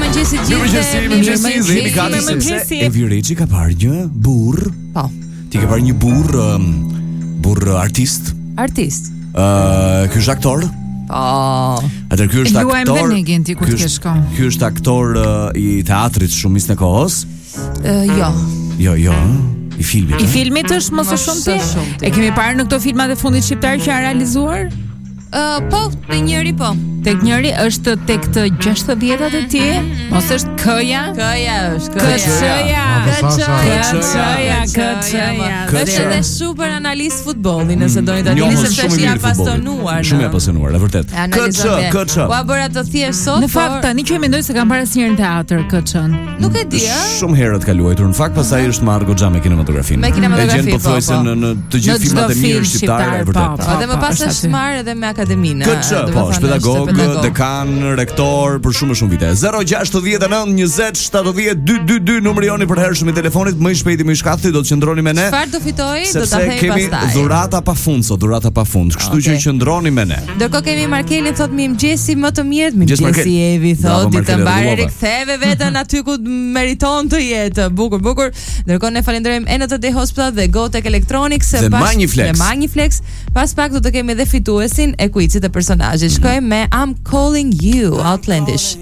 Mirëmëngjesi gjithë. Mirëmëngjesi. Elvi Rexhi ka parë një burr. Po. Ti ke parë një burr artist? Artist. Ky është aktor? Po. Atëherë ky është Luajmë aktor. dhe negin ti ku të ke shkon. Ky është aktor i teatrit shumicën e kohës? Jo. Jo. I filmit. I filmit është mos e shumë ti. E kemi parë në këto filmat e fundit shqiptar që janë realizuar? Po, te njëri po. Tek njëri është tek të 60-tat e ti, mos është K-ja? K-ja është. K-ja. Është edhe super analist futbolli, nëse doni ta dini se është i apasionuar. Shumë i apasionuar, e vërtet. K. Ua bëra të thjesht sot. Në fakt tani që e mendoj se kam parë asnjëherë në teatr K-ën. Nuk e di, Shumë herët ka luajtur në fakt, pastaj është marrë goxha me kinematografinë. E gjen pothuajse në të gjithë filmat e mirë shqiptar, e vërtet. Dhe më pas është marrë edhe me akademinë. Po, është pedagog, dekan, rektor për shumë vite. 069 20 70 222 numri joni për hershëm i telefonit, më i shpejti më i shkatëti, do të qëndroni me ne. Çfarë do fitoj, do ta them pastaj. Kemi dhurata pafund, kështu që qëndroni me ne. Ndërkohë kemi Markelin thot mirëmëngjesi më të mirët, mirëmëngjesi Evi thot, ditë mbarë riktheve veten aty ku meriton të jetë. Bukur. Ndërkohë ne falenderojmë NTD Hospital dhe Gotek Electronics dhe Magniflex. Pas pak do të kemi edhe fituesin e quizit të personazhit. Shkojmë me I'm Calling You, Outlandish.